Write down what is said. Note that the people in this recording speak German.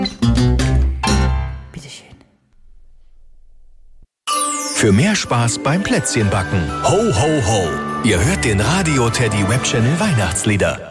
Bitteschön. Für mehr Spaß beim Plätzchenbacken. Ho, ho, ho. Ihr hört den Radio Teddy Web Channel Weihnachtslieder.